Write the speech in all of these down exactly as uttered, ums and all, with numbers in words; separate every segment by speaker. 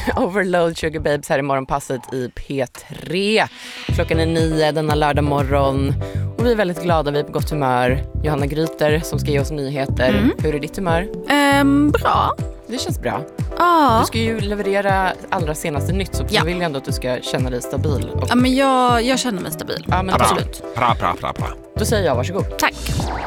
Speaker 1: Overload Sugar Babes här i morgonpasset i P tre. Klockan är nio denna lördag morgon och vi är väldigt glada, vi är på gott humör. Johanna Gryter som ska ge oss nyheter. Mm. Hur är ditt humör?
Speaker 2: Um, bra.
Speaker 1: Det känns bra.
Speaker 2: Ah.
Speaker 1: Du ska ju leverera allra senaste nytt, så jag vill ändå att du ska känna dig stabil. Och...
Speaker 2: Ja, men jag, jag känner mig stabil.
Speaker 1: Ja, men
Speaker 3: absolut. Bra, bra, bra, bra.
Speaker 1: Då säger jag varsågod.
Speaker 2: Tack.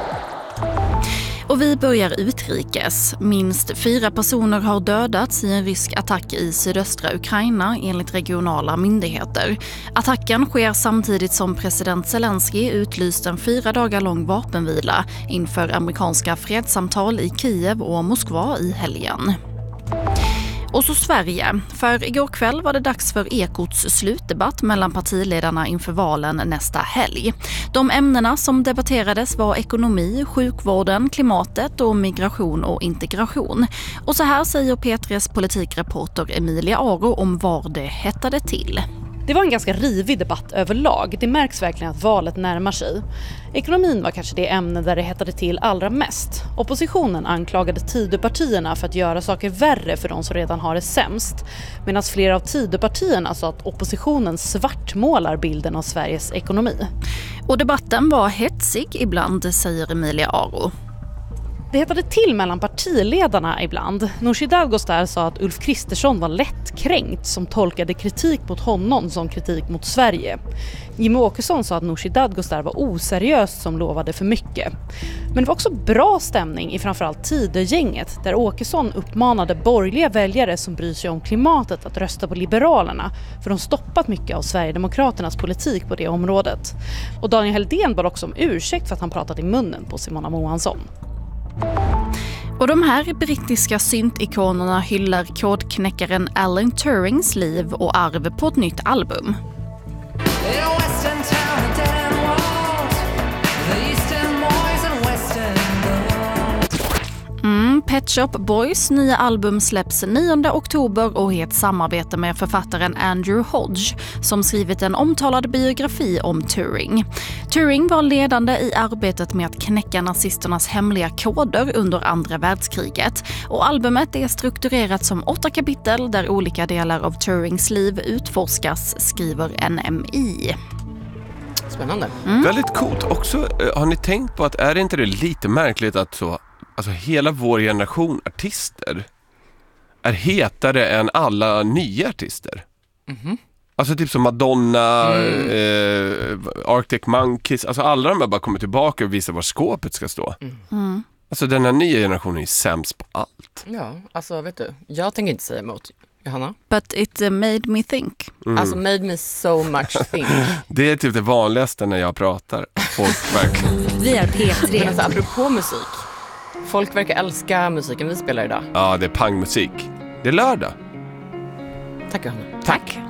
Speaker 2: Och vi börjar utrikes. Minst fyra personer har dödats i en rysk attack i sydöstra Ukraina enligt regionala myndigheter. Attacken sker samtidigt som president Zelensky utlyst en fyra dagar lång vapenvila inför amerikanska fredssamtal i Kiev och Moskva i helgen. Och så Sverige, för igår kväll var det dags för Ekots slutdebatt mellan partiledarna inför valen nästa helg. De ämnena som debatterades var ekonomi, sjukvården, klimatet och migration och integration. Och så här säger P tre:s politikreporter Emilia Aro om var det hettade till.
Speaker 4: Det var en ganska rivig debatt överlag. Det märks verkligen att valet närmar sig. Ekonomin var kanske det ämne där det hettade till allra mest. Oppositionen anklagade Tidöpartierna för att göra saker värre för de som redan har det sämst. Medan flera av Tidöpartierna sa att oppositionen svartmålar bilden av Sveriges ekonomi.
Speaker 2: Och debatten var hetsig ibland, säger Emilia Aro.
Speaker 4: Det hettade till mellan partiledarna ibland. Nooshi Dadgostar sa att Ulf Kristersson var lättkränkt som tolkade kritik mot honom som kritik mot Sverige. Jimmie Åkesson sa att Nooshi Dadgostar var oseriös som lovade för mycket. Men det var också bra stämning i framförallt Tidögänget där Åkesson uppmanade borgerliga väljare som bryr sig om klimatet att rösta på Liberalerna för de stoppat mycket av Sverigedemokraternas politik på det området. Och Daniel Helldén bad också om ursäkt för att han pratat i munnen på Simona Moansson.
Speaker 2: Och de här brittiska syntikonerna hyllar kodknäckaren Alan Turings liv och arv på ett nytt album. Mm, Pet Shop Boys nya album släpps nionde oktober och är ett samarbete med författaren Andrew Hodge som skrivit en omtalad biografi om Turing. Turing var ledande i arbetet med att knäcka nazisternas hemliga koder under andra världskriget och albumet är strukturerat som åtta kapitel där olika delar av Turings liv utforskas, skriver N M I.
Speaker 1: Spännande.
Speaker 3: Mm. Väldigt coolt. Också, har ni tänkt på att är det inte det lite märkligt att så alltså hela vår generation artister är hetare än alla nya artister. Mm-hmm. Alltså typ som Madonna, mm. eh, Arctic Monkeys, alltså alla de har bara kommit tillbaka och visar var skåpet ska stå. Mm. Mm. Alltså den här nya generationen är sämst på allt.
Speaker 1: Ja, alltså vet du, jag tänker inte säga emot. Johanna?
Speaker 2: But it uh, made me think.
Speaker 1: Mm. Alltså made me so much think.
Speaker 3: Det är typ det vanligaste när jag pratar. Folk verkligen.
Speaker 2: Vi är P tre.
Speaker 1: Alltså apropå musik. Folk verkar älska musiken vi spelar idag.
Speaker 3: Ja, det är pangmusik. Det är lördag.
Speaker 1: Tack Johanna.
Speaker 2: Tack.